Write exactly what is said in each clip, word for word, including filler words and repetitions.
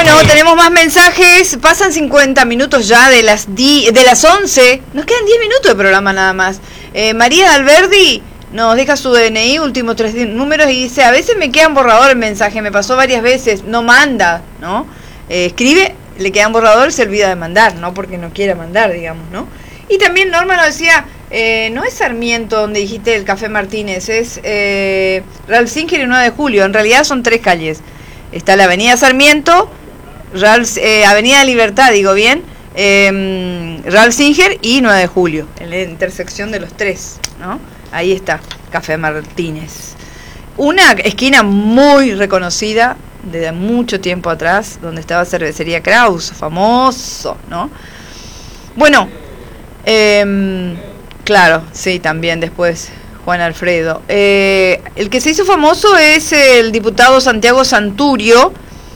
Bueno, tenemos más mensajes. Pasan cincuenta minutos ya de las di de las once. Nos quedan diez minutos de programa nada más. Eh, María Alberdi nos deja su D N I, últimos tres números, y dice: a veces me quedan borrador el mensaje, me pasó varias veces, no manda, ¿no? Eh, escribe, le quedan borrador y se olvida de mandar, no porque no quiera mandar, digamos, ¿no? Y también Norma nos decía, eh, no es Sarmiento donde dijiste el Café Martínez, es eh, Ralph Singer y nueve de julio, en realidad son tres calles. Está la Avenida Sarmiento, Ralph, eh, Avenida Libertad, digo bien, eh, Ralph Singer y nueve de julio, en la intersección de los tres, ¿no? Ahí está, Café Martínez. Una esquina muy reconocida desde mucho tiempo atrás, donde estaba Cervecería Kraus, famoso, ¿no? Bueno, eh, claro, sí, también después Juan Alfredo. Eh, el que se hizo famoso es el diputado Santiago Santurio,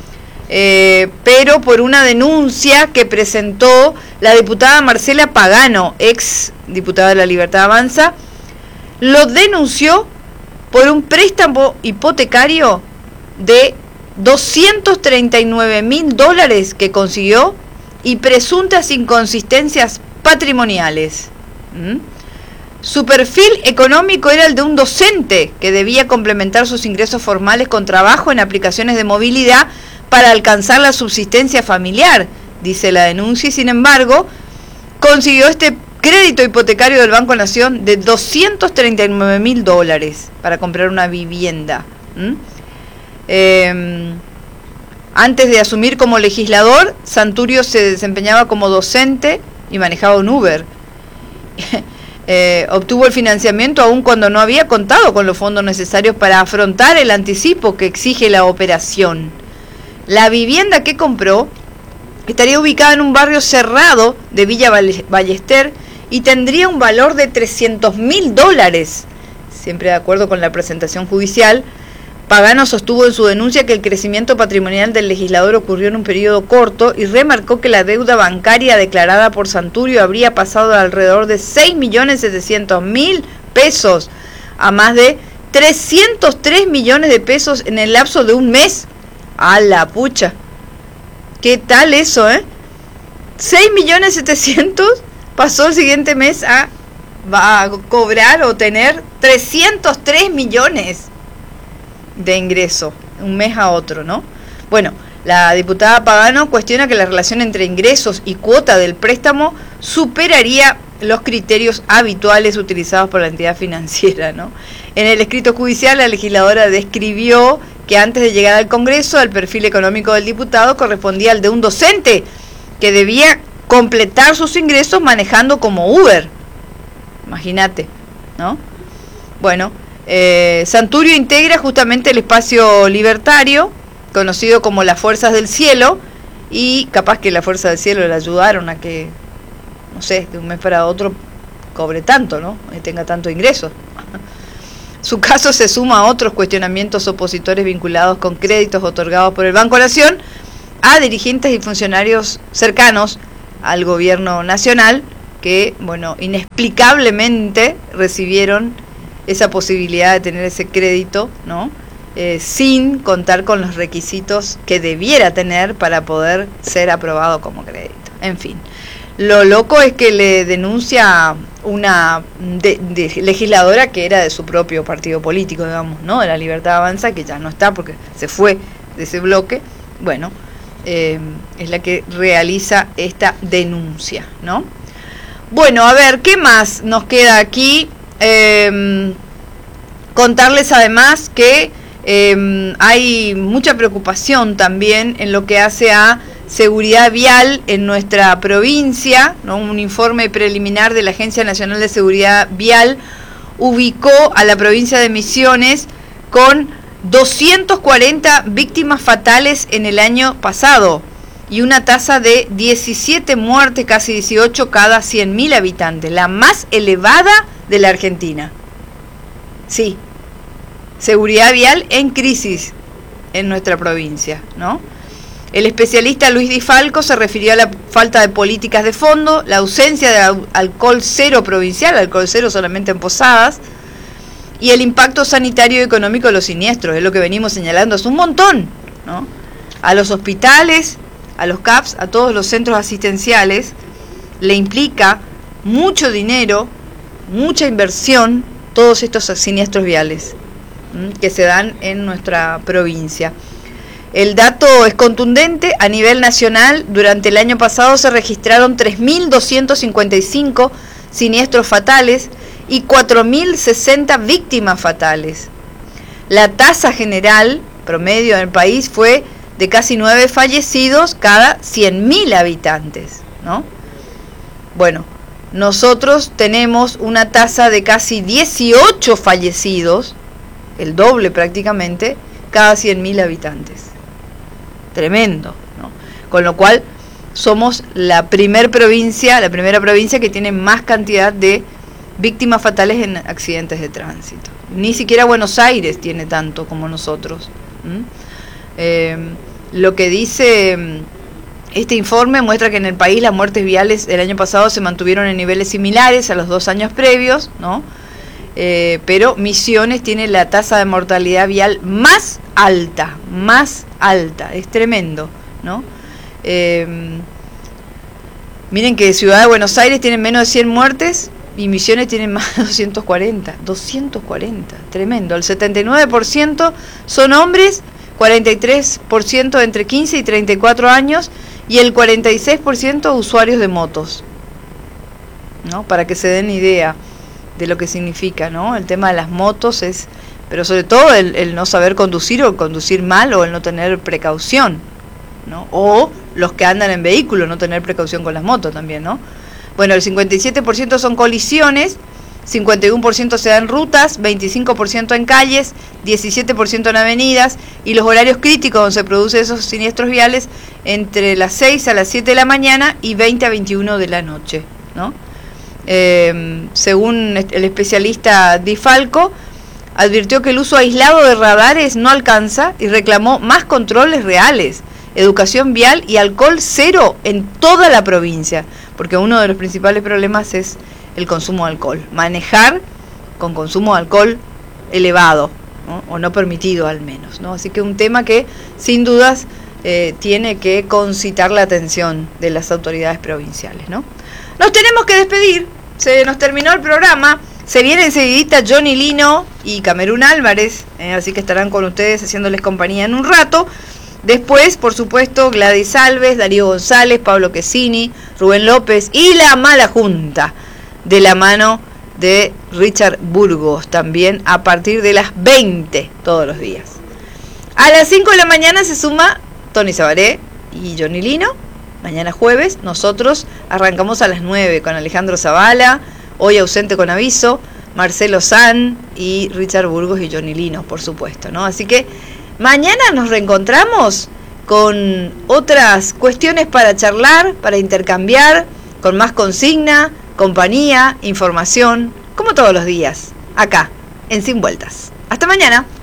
eh, pero por una denuncia que presentó la diputada Marcela Pagano, ex diputada de La Libertad Avanza, lo denunció por un préstamo hipotecario de doscientos treinta y nueve mil dólares que consiguió y presuntas inconsistencias patrimoniales. ¿Mm? Su perfil económico era el de un docente que debía complementar sus ingresos formales con trabajo en aplicaciones de movilidad para alcanzar la subsistencia familiar, dice la denuncia, y sin embargo consiguió este crédito hipotecario del Banco Nación de doscientos treinta y nueve mil dólares para comprar una vivienda. ¿Mm? Eh, antes de asumir como legislador, Santurio se desempeñaba como docente y manejaba un Uber. Eh, obtuvo el financiamiento aun cuando no había contado con los fondos necesarios para afrontar el anticipo que exige la operación. La vivienda que compró estaría ubicada en un barrio cerrado de Villa Ballester y tendría un valor de trescientos mil dólares. Siempre de acuerdo con la presentación judicial, Pagano sostuvo en su denuncia que el crecimiento patrimonial del legislador ocurrió en un periodo corto y remarcó que la deuda bancaria declarada por Santurio habría pasado de alrededor de seis millones setecientos mil pesos a más de trescientos tres millones de pesos en el lapso de un mes. ¡A la pucha! ¿Qué tal eso, eh? seis millones setecientos pasó el siguiente mes a, va a cobrar o tener trescientos tres millones de ingreso, un mes a otro, ¿no? Bueno, la diputada Pagano cuestiona que la relación entre ingresos y cuota del préstamo superaría los criterios habituales utilizados por la entidad financiera, ¿no? En el escrito judicial, la legisladora describió que antes de llegar al Congreso, el perfil económico del diputado correspondía al de un docente que debía completar sus ingresos manejando como Uber. Imagínate, ¿no? Bueno, Eh, Santurio integra justamente el espacio libertario, conocido como las Fuerzas del Cielo, y capaz que las Fuerzas del Cielo le ayudaron a que, no sé, de un mes para otro cobre tanto, ¿no? Y tenga tanto ingreso. Su caso se suma a otros cuestionamientos opositores vinculados con créditos otorgados por el Banco Nación a dirigentes y funcionarios cercanos al gobierno nacional que, bueno, inexplicablemente recibieron esa posibilidad de tener ese crédito, ¿no? Eh, sin contar con los requisitos que debiera tener para poder ser aprobado como crédito. En fin, lo loco es que le denuncia una de, de legisladora que era de su propio partido político, digamos, ¿no? De La Libertad Avanza, que ya no está porque se fue de ese bloque. Bueno, eh, es la que realiza esta denuncia, ¿no? Bueno, a ver, ¿qué más nos queda aquí? Eh, contarles además que eh, hay mucha preocupación también en lo que hace a seguridad vial en nuestra provincia, ¿no? Un informe preliminar de la Agencia Nacional de Seguridad Vial ubicó a la provincia de Misiones con doscientas cuarenta víctimas fatales en el año pasado y una tasa de diecisiete muertes, casi dieciocho cada cien mil habitantes, la más elevada de la Argentina. Sí, seguridad vial en crisis en nuestra provincia, ¿no? El especialista Luis Di Falco se refirió a la falta de políticas de fondo, la ausencia de alcohol cero provincial, alcohol cero solamente en Posadas, y el impacto sanitario y económico de los siniestros, es lo que venimos señalando hace un montón, ¿no? A los hospitales, a los C A Ps, a todos los centros asistenciales, le implica mucho dinero, mucha inversión, todos estos siniestros viales ¿m? que se dan en nuestra provincia. El dato es contundente. A nivel nacional, durante el año pasado se registraron tres mil doscientos cincuenta y cinco siniestros fatales y cuatro mil sesenta víctimas fatales. La tasa general promedio en el país fue de casi nueve fallecidos cada cien mil habitantes, ¿no? Bueno, nosotros tenemos una tasa de casi dieciocho fallecidos, el doble prácticamente, cada cien mil habitantes. Tremendo, ¿no? Con lo cual somos la primer provincia, la primera provincia que tiene más cantidad de víctimas fatales en accidentes de tránsito. Ni siquiera Buenos Aires tiene tanto como nosotros. ¿Mm? Eh, lo que dice este informe muestra que en el país las muertes viales el año pasado se mantuvieron en niveles similares a los dos años previos, ¿no? Eh, pero Misiones tiene la tasa de mortalidad vial más alta, más alta, es tremendo, ¿no? Eh, miren que Ciudad de Buenos Aires tiene menos de cien muertes y Misiones tiene más de doscientos cuarenta, doscientos cuarenta, tremendo. El setenta y nueve por ciento son hombres, cuarenta y tres por ciento entre quince y treinta y cuatro años y el cuarenta y seis por ciento usuarios de motos, ¿no? Para que se den idea de lo que significa, ¿no? El tema de las motos es, pero sobre todo el, el no saber conducir o conducir mal o el no tener precaución, ¿no? O los que andan en vehículo, no tener precaución con las motos también, ¿no? Bueno, el cincuenta y siete por ciento son colisiones, cincuenta y uno por ciento se da en rutas, veinticinco por ciento en calles, diecisiete por ciento en avenidas y los horarios críticos donde se producen esos siniestros viales entre las seis a las siete de la mañana y veinte a veintiuno de la noche, ¿no? Eh, según el especialista Di Falco, advirtió que el uso aislado de radares no alcanza y reclamó más controles reales, educación vial y alcohol cero en toda la provincia, porque uno de los principales problemas es el consumo de alcohol, manejar con consumo de alcohol elevado, ¿no? O no permitido al menos, ¿no? Así que un tema que sin dudas eh, tiene que concitar la atención de las autoridades provinciales, ¿no? Nos tenemos que despedir. Se nos terminó el programa. Se viene enseguidita Johnny Lino y Camerún Álvarez, eh, así que estarán con ustedes haciéndoles compañía en un rato. Después, por supuesto, Gladys Alves, Darío González, Pablo Quesini, Rubén López y La Mala Junta, de la mano de Richard Burgos, también a partir de las veinte todos los días. A las cinco de la mañana se suma Tony Sabaré y Johnny Lino. Mañana jueves, nosotros arrancamos a las nueve con Alejandro Zavala, hoy ausente con aviso, Marcelo San y Richard Burgos y Johnny Lino, por supuesto, ¿no? Así que mañana nos reencontramos con otras cuestiones para charlar, para intercambiar, con más consigna, compañía, información, como todos los días, acá, en Sin Vueltas. Hasta mañana.